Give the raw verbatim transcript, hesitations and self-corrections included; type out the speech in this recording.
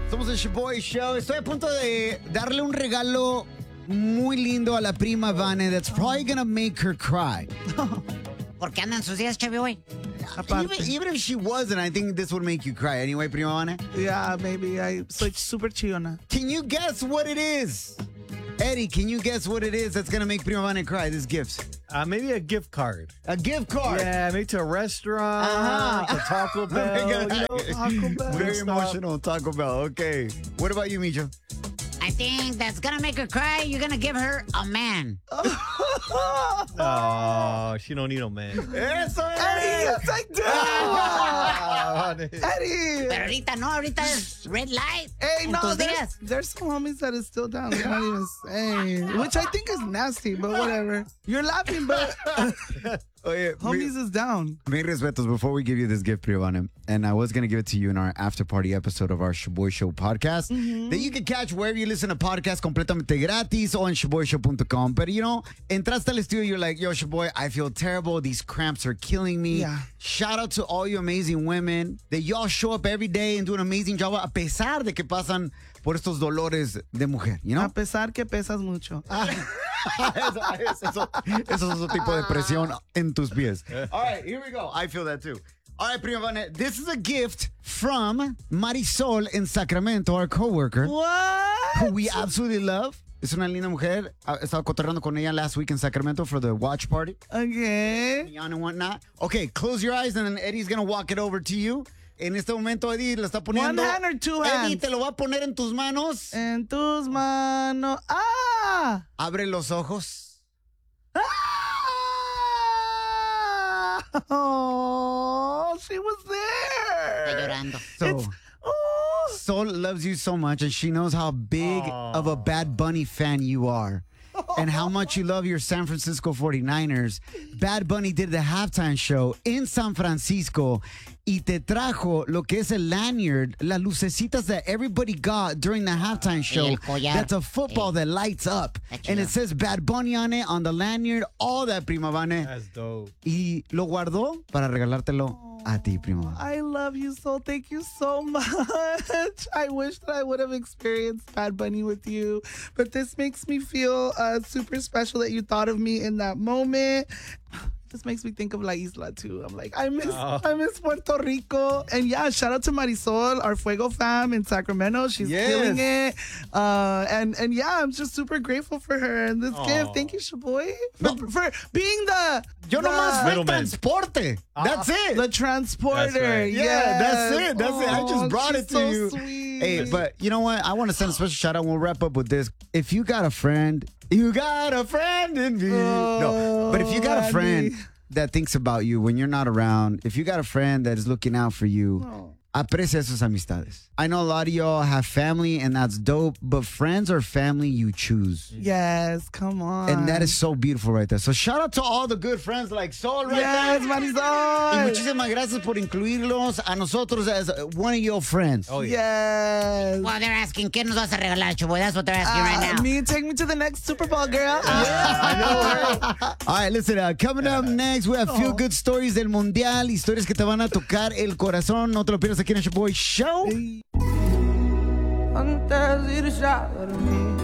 Somos el Shoboy Show. Estoy a punto de darle un regalo muy lindo a la prima Vane that's probably gonna make her cry. ¿Por qué andan sus días, Shoboy? Even, even if she wasn't, I think this would make you cry anyway, prima Vane. Yeah, maybe. I soy super chillona. Can you guess what it is? Eddie, can you guess what it is that's gonna make prima Vane cry, this gift? Uh, maybe a gift card. A gift card? Yeah, maybe to a restaurant, Uh-huh. to Taco Bell. You know, Taco Bell. Very Stop. emotional, Taco Bell. Okay. What about you, Micho? I think that's gonna make her cry. You're gonna give her a man. Oh, she don't need no man. Eso Eddie, yes, I do. Ah, Eddie. Pero ahorita no, ahorita es red light. Hey, en no, tus there's, días. there's some homies that is still down. They're not even saying, which I think is nasty, but whatever. You're laughing, but Oye, homies is down. Mis respetos before we give you this gift, Privana, and I was going to give it to you in our after party episode of our Shoboy Show podcast that you can catch wherever you listen to podcasts completamente gratis o en shoboy show dot com. But you know, entraste al estudio, you're like, yo, Shoboy, I feel terrible. These cramps are killing me. Yeah. Shout out to all you amazing women that y'all show up every day and do an amazing job a pesar de que pasan por estos dolores de mujer, you know? A pesar que pesas mucho. eso, eso, eso es otro tipo de presión en tus pies. All right, here we go. I feel that too. All right, Prima Vane, this is a gift from Marisol in Sacramento, our coworker, What? who we absolutely love. Es una linda mujer. I estaba cotorreando con ella last week in Sacramento for the watch party. Okay. And whatnot. Okay, close your eyes and then Eddie's going to walk it over to you. En este momento, Eddie le está poniendo. One hand or two hands? Eddie, te lo va a poner en tus manos. En tus manos. ¡Ah! Abre los ojos. ¡Ah! Oh, she was Está there. llorando. So, It's, oh. Sol loves you so much, and she knows how big of a Bad Bunny fan you are. And how much you love your San Francisco forty-niners. Bad Bunny did the halftime show in San Francisco y te trajo lo que es el lanyard, las lucecitas that everybody got during the halftime show. el collar. That's a football that lights up. Está And chido. it says Bad Bunny on it, on the lanyard, all that, Prima Vane. That's dope. Y lo guardó para regalártelo a ti, Prima Vane. I love you so. Thank you so much. I wish that I would have experienced Bad Bunny with you, but this makes me feel uh, super special that you thought of me in that moment. This makes me think of La Isla too. I'm like, I miss, Oh. I miss Puerto Rico, and yeah, shout out to Marisol, our Fuego fam in Sacramento. She's Yes. killing it, uh, and and yeah, I'm just super grateful for her and this Aw. gift. Thank you, Shoboy, for, for being the Yo the, nomás fui el Middleman. transporte. That's it. the transporter. That's right. Yeah, that's Yes. it. That's it. I just Oh, brought she's it to so you. Sweet. Hey, but you know what? I want to send a special shout out. We'll wrap up with this. If you got a friend, you got a friend in me. no, but if you got a friend Andy. that thinks about you when you're not around, if you got a friend that is looking out for you, Oh. aprecia sus amistades. I know a lot of y'all have family, and that's dope, but friends are family you choose. Yes, come on. And that is so beautiful right there. So shout out to all the good friends like Sol right yes, there. Y Marisol. muchísimas gracias por incluirlos a nosotros as one of your friends. Oh, yeah. Yes. Well, they're asking, ¿qué nos vas a regalar, Shoboy? That's what they're asking right Uh, now. me, take me to the next Super Bowl, girl. All right, listen, uh, coming up next, we have Feel Good Stories del Mundial, historias que te van a tocar el corazón. No te lo pierdas aquí en el Shoboy Show. Antes de ir ya a dormir.